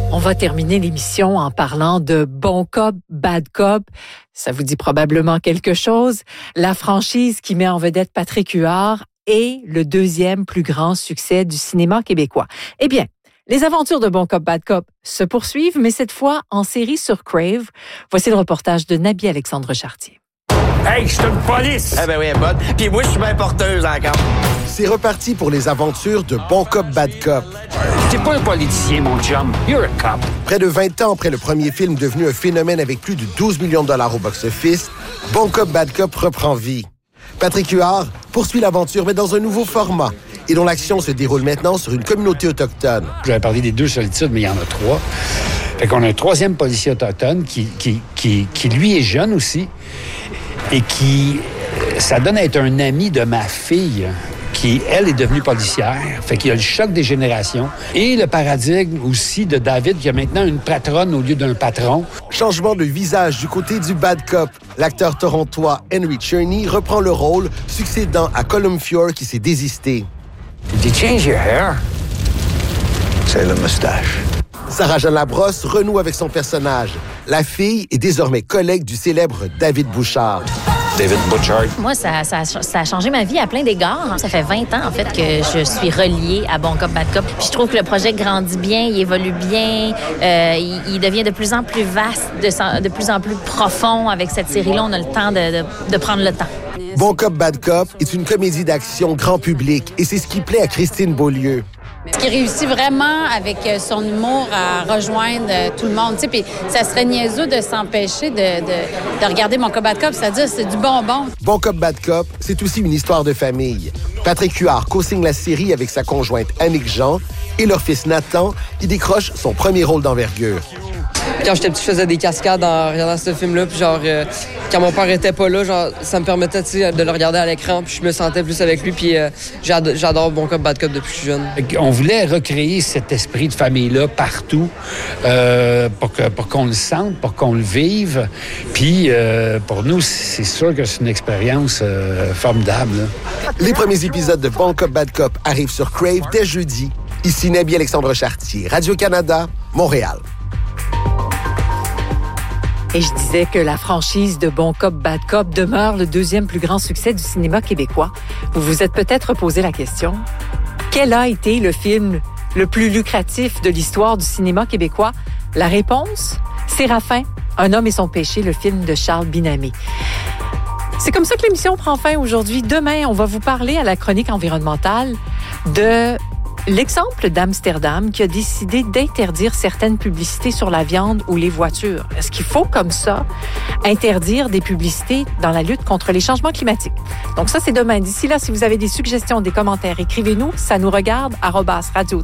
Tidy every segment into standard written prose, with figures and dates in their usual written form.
On va terminer l'émission en parlant de Bon Cop, Bad Cop. Ça vous dit probablement quelque chose. La franchise qui met en vedette Patrick Huard est le deuxième plus grand succès du cinéma québécois. Eh bien, les aventures de Bon Cop, Bad Cop se poursuivent, mais cette fois en série sur Crave. Voici le reportage de Nabi Alexandre Chartier. Hey, je suis une police! Eh ben oui, bonne. Puis moi, je suis bien porteuse encore. C'est reparti pour les aventures de Bon Cop, Bad Cop. T'es pas un politicien, mon chum. You're a cop. Près de 20 ans après le premier film devenu un phénomène avec plus de 12 millions de dollars au box-office, Bon Cop, Bad Cop reprend vie. Patrick Huard poursuit l'aventure, mais dans un nouveau format, et dont l'action se déroule maintenant sur une communauté autochtone. J'avais parlé des 2 solitudes, mais il y en a 3. Fait qu'on a un 3e policier autochtone qui lui, est jeune aussi, et qui, ça donne à être un ami de ma fille, qui, elle, est devenue policière. Fait qu'il y a le choc des générations. Et le paradigme aussi de David, qui a maintenant une patronne au lieu d'un patron. Changement de visage du côté du Bad Cop. L'acteur torontois Henry Czerny reprend le rôle, succédant à Colm Feore qui s'est désisté. Did you change your hair? C'est le moustache. Sarah-Jeanne Labrosse renoue avec son personnage. La fille est désormais collègue du célèbre David Bouchard. David Bouchard. Moi, ça a changé ma vie à plein d'égards. Ça fait 20 ans, en fait, que je suis reliée à Bon Cop, Bad Cop. Puis je trouve que le projet grandit bien, il évolue bien, il devient de plus en plus vaste, de plus en plus profond. Avec cette série-là, on a le temps de prendre le temps. Bon Cop, Bad Cop est une comédie d'action grand public et c'est ce qui plaît à Christine Beaulieu. Ce qui réussit vraiment avec son humour à rejoindre tout le monde. Puis ça serait niaiseux de s'empêcher de regarder Bon Cop, Bad Cop, c'est-à-dire c'est du bonbon. Bon Cop, Bad Cop, c'est aussi une histoire de famille. Patrick Huard co-signe la série avec sa conjointe Annick Jean et leur fils Nathan, qui décroche son premier rôle d'envergure. Quand j'étais petit, je faisais des cascades en regardant ce film-là. Puis quand mon père était pas là, ça me permettait de le regarder à l'écran. Puis je me sentais plus avec lui. Puis j'adore Bon Cop, Bad Cop depuis que je suis jeune. On voulait recréer cet esprit de famille-là partout pour qu'on le sente, pour qu'on le vive. Puis pour nous, c'est sûr que c'est une expérience formidable. Là. Les premiers épisodes de Bon Cop, Bad Cop arrivent sur Crave dès jeudi. Ici Nabi Alexandre Chartier, Radio-Canada, Montréal. Et je disais que la franchise de Bon Cop, Bad Cop demeure le deuxième plus grand succès du cinéma québécois. Vous vous êtes peut-être posé la question, quel a été le film le plus lucratif de l'histoire du cinéma québécois? La réponse, Séraphin, Un homme et son péché, le film de Charles Binamé. C'est comme ça que l'émission prend fin aujourd'hui. Demain, on va vous parler à la chronique environnementale de l'exemple d'Amsterdam qui a décidé d'interdire certaines publicités sur la viande ou les voitures. Est-ce qu'il faut, comme ça, interdire des publicités dans la lutte contre les changements climatiques? Donc ça, c'est demain. D'ici là, si vous avez des suggestions, des commentaires, écrivez-nous. Ça nous regarde,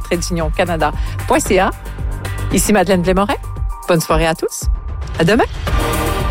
@radio-canada.ca. Ici Madeleine Blais-Morin. Bonne soirée à tous. À demain.